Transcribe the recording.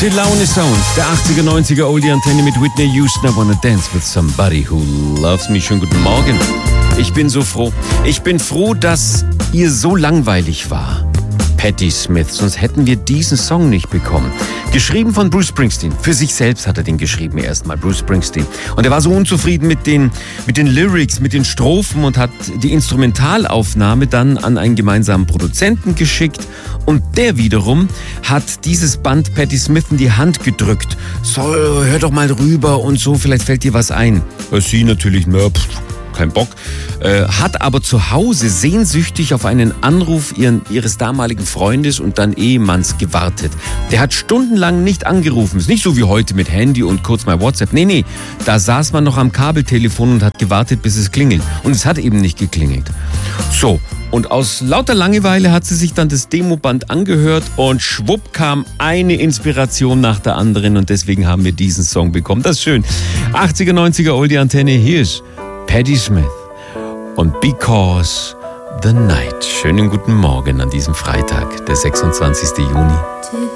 Die Laune Sounds, der 80er, 90er Oldie Antenne mit Whitney Houston. I wanna dance with somebody who loves me. Schönen guten Morgen. Ich bin so froh. Ich bin froh, dass ihr so langweilig war. Patti Smith, sonst hätten wir diesen Song nicht bekommen. Geschrieben von Bruce Springsteen. Für sich selbst hat er den geschrieben erstmal, Bruce Springsteen. Und er war so unzufrieden mit den Lyrics, mit den Strophen und hat die Instrumentalaufnahme dann an einen gemeinsamen Produzenten geschickt. Und der wiederum hat dieses Band Patti Smith in die Hand gedrückt. So, hör doch mal rüber und so, vielleicht fällt dir was ein. Sie natürlich, kein Bock, hat aber zu Hause sehnsüchtig auf einen Anruf ihres damaligen Freundes und dann Ehemanns gewartet. Der hat stundenlang nicht angerufen. Ist nicht so wie heute mit Handy und kurz mal WhatsApp. Nee, da saß man noch am Kabeltelefon und hat gewartet, bis es klingelt. Und es hat eben nicht geklingelt. So, und aus lauter Langeweile hat sie sich dann das Demoband angehört und schwupp kam eine Inspiration nach der anderen und deswegen haben wir diesen Song bekommen. Das ist schön. 80er, 90er Oldie Antenne, hier ist Patti Smith und Because the Night. Schönen guten Morgen an diesem Freitag, der 26. Juni.